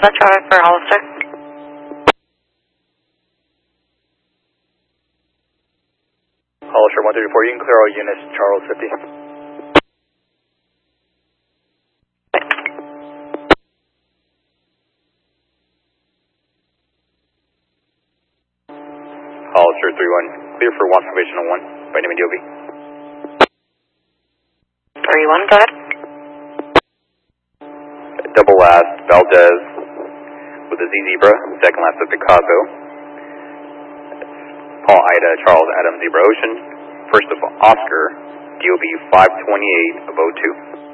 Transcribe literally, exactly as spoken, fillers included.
that traffic for Hollister. Hollister one thirty-four, you can clear all units, Charles fifty. Hollister three one, clear for one formation on one, by name and D O B. three one, go ahead. Double last, Valdez with a Z Zebra, second last at Picasso. Paul Ida, Charles Adam Zebra Ocean, first of Oscar, D O B five twenty-eight of oh two.